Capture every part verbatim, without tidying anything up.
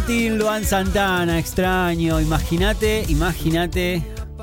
Martín, Luan Santana, extraño. Imagínate, imagínate.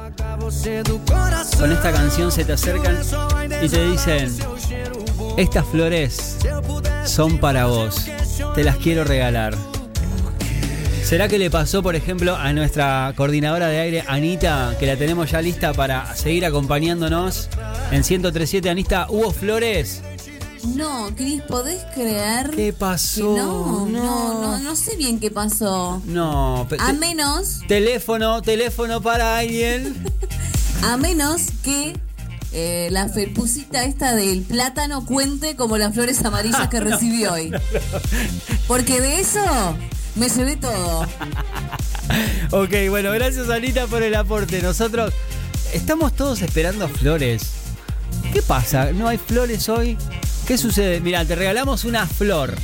Con esta canción se te acercan y te dicen: estas flores son para vos, te las quiero regalar. ¿Será que le pasó, por ejemplo, a nuestra coordinadora de aire, Anita, que la tenemos ya lista para seguir acompañándonos en ciento tres punto siete? Anita, ¿hubo flores? No, Cris, ¿podés creer? ¿Qué pasó? Que no, no, no, no, no sé bien qué pasó. No, pe- a menos... Teléfono, teléfono para alguien. A menos que eh, la felpucita esta del plátano cuente como las flores amarillas que recibí hoy. No, no. Porque de eso me llevé todo. Ok, bueno, gracias Anita por el aporte. Nosotros estamos todos esperando flores. ¿Qué pasa? ¿No hay flores hoy? ¿Qué sucede? Mirá, te regalamos una flor.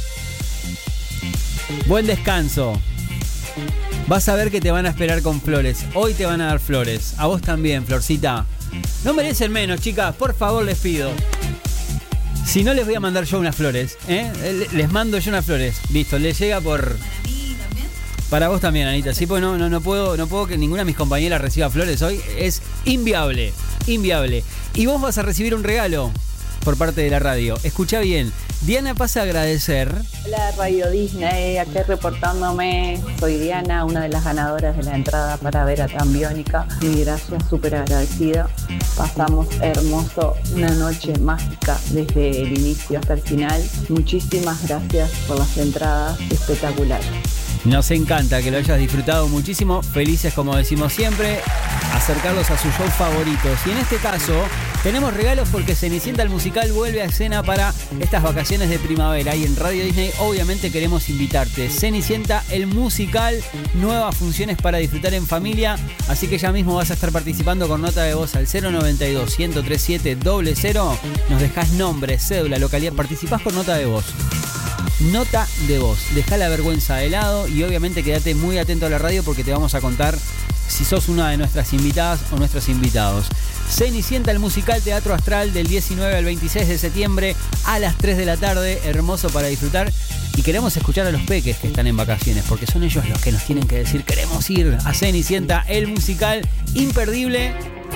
Buen descanso. Vas a ver que te van a esperar con flores. Hoy te van a dar flores. A vos también, Florcita. No merecen menos, chicas. Por favor, les pido. Si no, les voy a mandar yo unas flores. ¿eh? Les mando yo unas flores. Listo, les llega por... ¿Para mí también? Para vos también, Anita. Sí, pues no, no, no puedo, no puedo que ninguna de mis compañeras reciba flores hoy. Es inviable. Inviable. Y vos vas a recibir un regalo por parte de la radio. Escuchá bien. Diana pasa a agradecer. Hola Radio Disney, aquí reportándome. Soy Diana, una de las ganadoras de la entrada para ver a Tambiónica. Y gracias, súper agradecida. Pasamos hermoso, una noche mágica desde el inicio hasta el final. Muchísimas gracias por las entradas, espectacular. Nos encanta que lo hayas disfrutado muchísimo. Felices, como decimos siempre, acercarlos a sus shows favoritos. Y en este caso tenemos regalos porque Cenicienta el musical vuelve a escena para estas vacaciones de primavera. Y en Radio Disney obviamente queremos invitarte. Cenicienta el musical, nuevas funciones para disfrutar en familia. Así que ya mismo vas a estar participando con nota de voz al cero noventa y dos, ciento treinta y siete, cero cero. Nos dejás nombre, cédula, localidad. Participás con nota de voz. Nota de voz. Dejá la vergüenza de lado y obviamente quédate muy atento a la radio porque te vamos a contar si sos una de nuestras invitadas o nuestros invitados. Cenicienta el musical, Teatro Astral, del diecinueve al veintiséis de septiembre a las tres de la tarde. Hermoso para disfrutar. Y queremos escuchar a los peques que están en vacaciones porque son ellos los que nos tienen que decir: queremos ir a Cenicienta el musical, imperdible.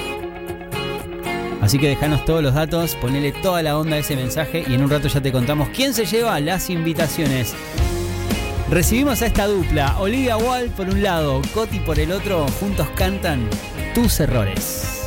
Así que dejanos todos los datos, ponele toda la onda a ese mensaje y en un rato ya te contamos quién se lleva las invitaciones. Recibimos a esta dupla, Olivia Wilde por un lado, Coti por el otro, juntos cantan Tus Errores.